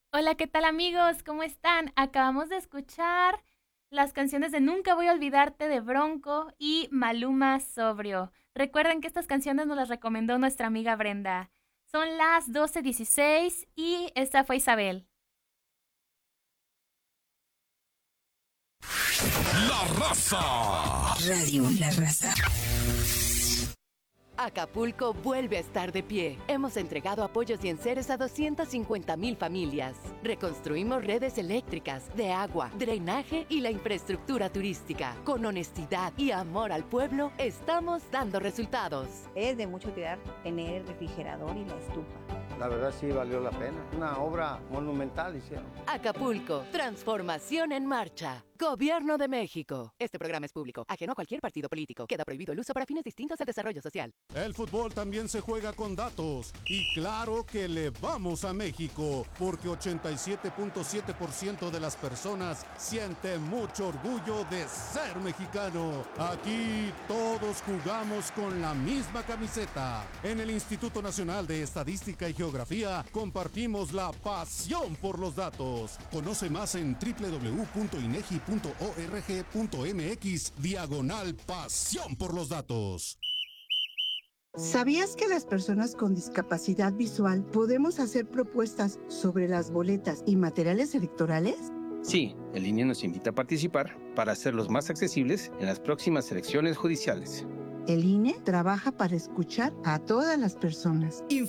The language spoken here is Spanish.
Hola, ¿qué tal amigos? ¿Cómo están? Acabamos de escuchar las canciones de Nunca voy a olvidarte de Bronco y Maluma Sobrio. Recuerden que estas canciones nos las recomendó nuestra amiga Brenda. Son las 12:16 y esta fue Isabel. La Raza. Radio La Raza. Acapulco vuelve a estar de pie. Hemos entregado apoyos y enseres a 250,000 familias. Reconstruimos redes eléctricas, de agua, drenaje y la infraestructura turística. Con honestidad y amor al pueblo, estamos dando resultados. Es de mucha utilidad tener el refrigerador y la estufa. La verdad sí valió la pena. Una obra monumental hicieron. Acapulco, transformación en marcha. Gobierno de México. Este programa es público, ajeno a cualquier partido político. Queda prohibido el uso para fines distintos del desarrollo social. El fútbol también se juega con datos. Y claro que le vamos a México, porque 87.7% de las personas sienten mucho orgullo de ser mexicano. Aquí todos jugamos con la misma camiseta. En el Instituto Nacional de Estadística y Geografía compartimos la pasión por los datos. Conoce más en www.inegi.org.mx/pasión por los datos. ¿Sabías que las personas con discapacidad visual podemos hacer propuestas sobre las boletas y materiales electorales? Sí, el INE nos invita a participar para hacerlos más accesibles en las próximas elecciones judiciales. El INE trabaja para escuchar a todas las personas.